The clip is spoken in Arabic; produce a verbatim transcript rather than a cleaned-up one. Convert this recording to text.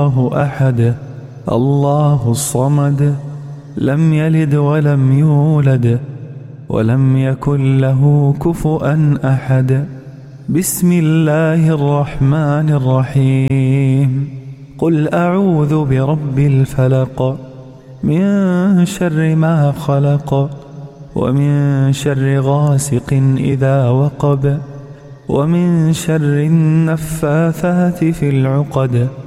الله أحد الله الصمد لم يلد ولم يولد ولم يكن له كفؤا أحد. بسم الله الرحمن الرحيم. قل أعوذ برب الفلق من شر ما خلق ومن شر غاسق إذا وقب ومن شر النفاثات في العقد